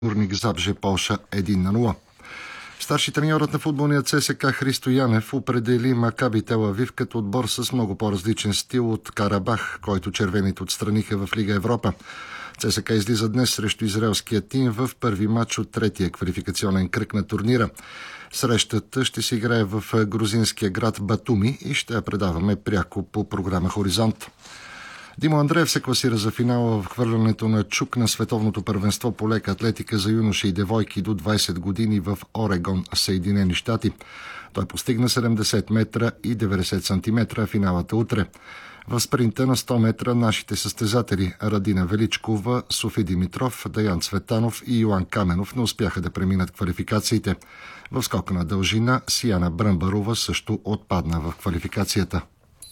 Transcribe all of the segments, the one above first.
Гурник Забже, Полша 1-0. Старши треньорът на футболния ЦСКА Христо Янев определи Макаби Тел Авив като отбор с много по-различен стил от Карабах, който червените отстраниха в Лига Европа. ЦСКА излиза днес срещу израелския тим в първи матч от третия квалификационен кръг на турнира. Срещата ще се играе в грузинския град Батуми и ще я предаваме пряко по програма Хоризонт. Димо Андреев се класира за финала в хвърлянето на чук на световното първенство по лека атлетика за юноши и девойки до 20 години в Орегон, Съединени щати. Той постигна 70 метра и 90 сантиметра, финалата утре. В спринта на 100 метра нашите състезатели Радина Величкова, Софи Димитров, Даян Цветанов и Йоан Каменов не успяха да преминат квалификациите. В скока на дължина Сияна Бръмбарова също отпадна в квалификацията.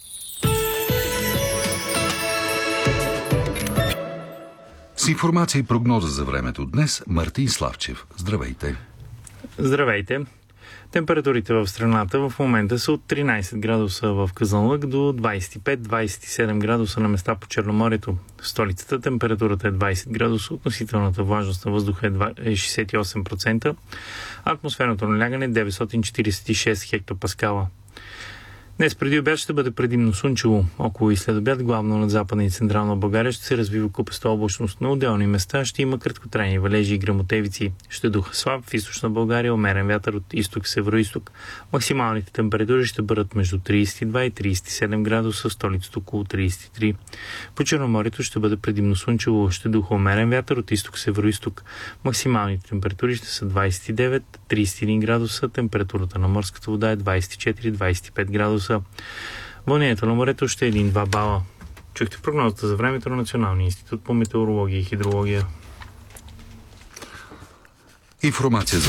С информация и прогноза за времето днес Мартин Славчев. Здравейте! Здравейте! Температурите в страната в момента са от 13 градуса в Казанлък до 25-27 градуса на места по Черноморието. В столицата температурата е 20 градуса, относителната влажност на въздуха е 68%, а атмосферното налягане е 946 хектопаскала. Днес преди обяд ще бъде предимно слънчево. Около и след обяд, главно над Западна и Централна България, ще се развива купеста облачност. На отделни места ще има краткотрайни валежи и гръмотевици. Ще духа слаб в източна България, умерен вятър от изток североизток. Максималните температури ще бъдат между 32 и 37 градуса, в столицата около 33. По Черноморието ще бъде предимно слънчево. Ще духа умерен вятър от изток североизток. Максималните температури ще са 29-31 градуса. Температурата на морската вода е 24-25 градуса. Вълнението на морето ще е 1-2 бала. Чухте прогнозата за времето на Националния институт по метеорология и хидрология. Информация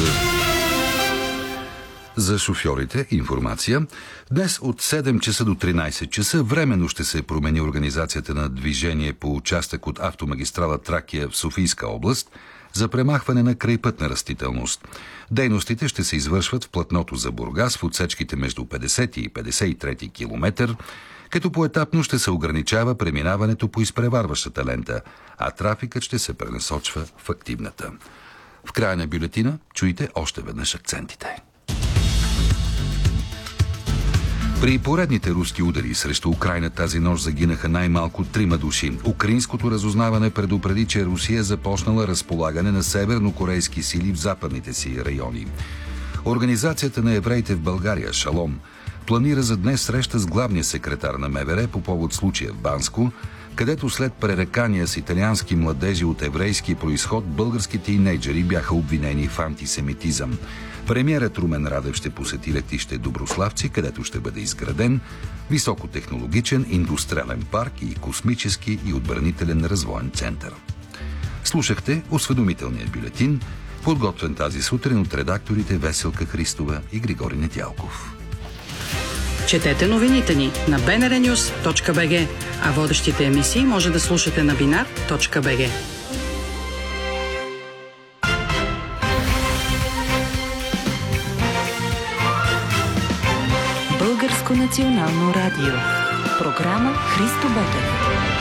за шофьорите. Информация. Днес от 7 часа до 13 часа временно ще се промени организацията на движение по участък от автомагистрала Тракия в Софийска област за премахване на крайпътна растителност. Дейностите ще се извършват в платното за Бургас в отсечките между 50 и 53 километър, като поетапно ще се ограничава преминаването по изпреварващата лента, а трафикът ще се пренасочва в активната. В края на бюлетина чуйте още веднъж акцентите. При поредните руски удари срещу Украйна тази нощ загинаха най-малко 3 души. Украинското разузнаване предупреди, че Русия започнала разполагане на севернокорейски сили в западните си райони. Организацията на евреите в България, Шалом, планира за днес среща с главния секретар на МВР по повод случая в Банско, където след пререкания с италиански младежи от еврейски произход, български тийнейджери бяха обвинени в антисемитизъм. Премиерът Румен Радев ще посети летище Доброславци, където ще бъде изграден високотехнологичен индустриален парк и космически и отбранителен развоен център. Слушахте осведомителния бюлетин, подготвен тази сутрин от редакторите Веселка Христова и Григорий Недялков. Четете новините ни на bnrnews.bg, а водещите емисии може да слушате на binar.bg. Българско национално радио. Програма Христо Ботев.